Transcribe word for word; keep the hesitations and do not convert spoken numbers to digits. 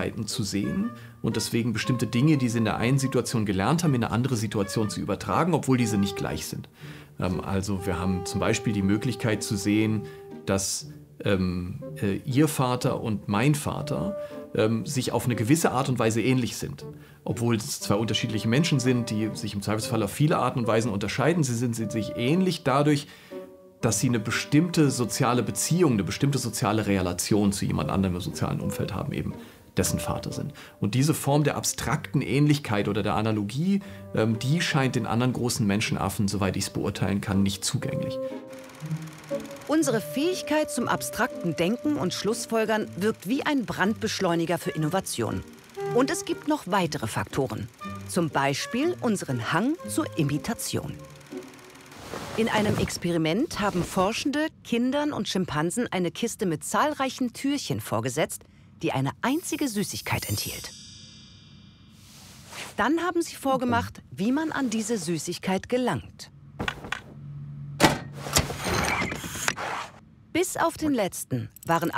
Ähnlichkeiten zu sehen und deswegen bestimmte Dinge, die sie in der einen Situation gelernt haben, in eine andere Situation zu übertragen, obwohl diese nicht gleich sind. Ähm, also wir haben zum Beispiel die Möglichkeit zu sehen, dass ähm, äh, ihr Vater und mein Vater ähm, sich auf eine gewisse Art und Weise ähnlich sind. Obwohl es zwei unterschiedliche Menschen sind, die sich im Zweifelsfall auf viele Arten und Weisen unterscheiden, sie sind, sind sich ähnlich dadurch, dass sie eine bestimmte soziale Beziehung, eine bestimmte soziale Relation zu jemand anderem im sozialen Umfeld haben, eben dessen Vater sind. Und diese Form der abstrakten Ähnlichkeit oder der Analogie, ähm, die scheint den anderen großen Menschenaffen, soweit ich es beurteilen kann, nicht zugänglich. Unsere Fähigkeit zum abstrakten Denken und Schlussfolgern wirkt wie ein Brandbeschleuniger für Innovation. Und es gibt noch weitere Faktoren. Zum Beispiel unseren Hang zur Imitation. In einem Experiment haben Forschende Kindern und Schimpansen eine Kiste mit zahlreichen Türchen vorgesetzt, die eine einzige Süßigkeit enthielt. Dann haben sie vorgemacht, wie man an diese Süßigkeit gelangt. Bis auf den letzten waren